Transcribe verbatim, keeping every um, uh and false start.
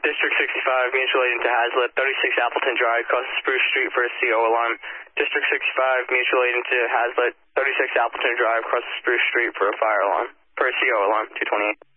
District sixty-five, mutual aid into Hazlitt, thirty-six Appleton Drive, across Spruce Street for a C O alarm. District sixty-five, mutual aid into Hazlitt, thirty-six Appleton Drive, across Spruce Street for a fire alarm. For a C O alarm, two twenty-eight.